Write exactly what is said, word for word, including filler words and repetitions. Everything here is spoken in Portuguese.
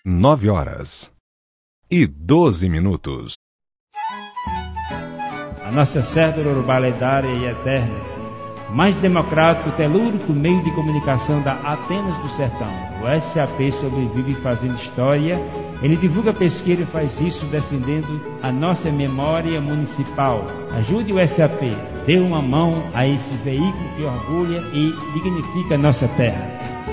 nove horas e doze minutos. A nossa cédula urbalidade e eterna, mais democrático, telúrico meio de comunicação da Atenas do Sertão. O S A P sobrevive fazendo história. Ele divulga pesquisa e faz isso defendendo a nossa memória municipal. Ajude o S A P, dê uma mão a esse veículo que orgulha e dignifica a nossa terra.